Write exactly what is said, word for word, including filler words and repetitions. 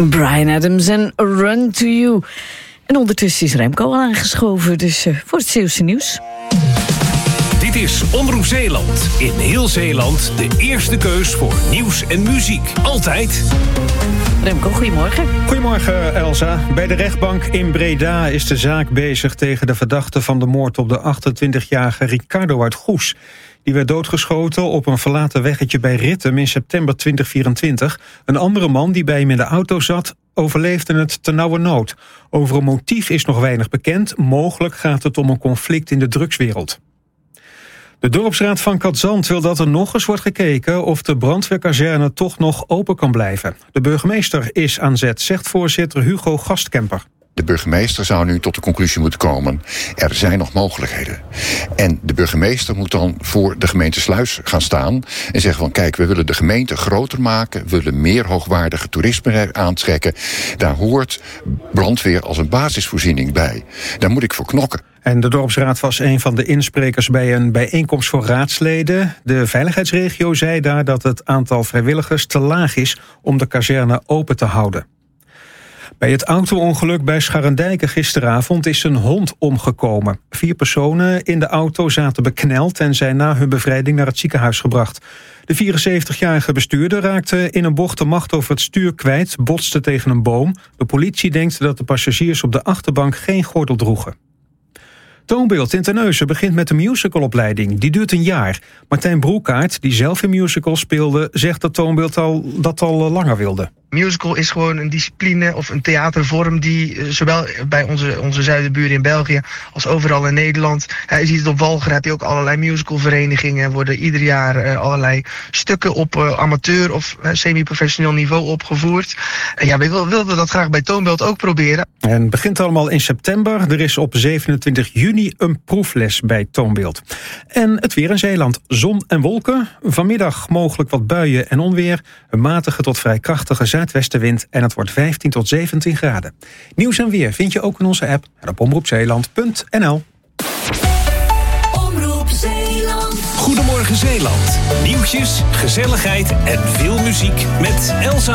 Bryan Adams en Run to You. En ondertussen is Remco al aangeschoven, dus uh, voor het Zeeuwse nieuws. Dit is Omroep Zeeland. In heel Zeeland de eerste keus voor nieuws en muziek. Altijd. Remco, goedemorgen. Goedemorgen, Elsa. Bij de rechtbank in Breda is de zaak bezig tegen de verdachte van de moord op de achtentwintigjarige Ricardo uit Goes. Die werd doodgeschoten op een verlaten weggetje bij Rittem in september twintig vierentwintig. Een andere man die bij hem in de auto zat overleefde het ternauwernood. Over een motief is nog weinig bekend. Mogelijk gaat het om een conflict in de drugswereld. De dorpsraad van Cadzand wil dat er nog eens wordt gekeken of de brandweerkazerne toch nog open kan blijven. De burgemeester is aan zet, zegt voorzitter Hugo Gastkemper. De burgemeester zou nu tot de conclusie moeten komen: er zijn nog mogelijkheden. En de burgemeester moet dan voor de gemeente Sluis gaan staan en zeggen van: kijk, we willen de gemeente groter maken, we willen meer hoogwaardige toerisme aantrekken. Daar hoort brandweer als een basisvoorziening bij. Daar moet ik voor knokken. En de dorpsraad was een van de insprekers bij een bijeenkomst voor raadsleden. De veiligheidsregio zei daar dat het aantal vrijwilligers te laag is om de kazerne open te houden. Bij het auto-ongeluk bij Scharendijke gisteravond is een hond omgekomen. Vier personen in de auto zaten bekneld en zijn na hun bevrijding naar het ziekenhuis gebracht. De vierenzeventigjarige bestuurder raakte in een bocht de macht over het stuur kwijt, botste tegen een boom. De politie denkt dat de passagiers op de achterbank geen gordel droegen. Toonbeeld in Terneuzen begint met een musicalopleiding. Die duurt een jaar. Martijn Broekaert, die zelf in musicals speelde, zegt dat Toonbeeld al, dat al langer wilde. Musical is gewoon een discipline of een theatervorm die uh, zowel bij onze, onze zuidenburen in België als overal in Nederland. Uh, je ziet het op Walcheren, heb je ook allerlei musicalverenigingen. Worden ieder jaar uh, allerlei stukken op uh, amateur of uh, semi-professioneel niveau opgevoerd. En uh, ja, we wilden dat graag bij Toonbeeld ook proberen. En het begint allemaal in september. Er is op zevenentwintig juni een proefles bij Toonbeeld. En het weer in Zeeland. Zon en wolken. Vanmiddag mogelijk wat buien en onweer. Een matige tot vrij krachtige zuidwestenwind en het wordt vijftien tot zeventien graden. Nieuws en weer vind je ook in onze app en op omroep zeeland punt n l. Omroep Zeeland. Goedemorgen Zeeland. Nieuwtjes, gezelligheid en veel muziek met Elsa.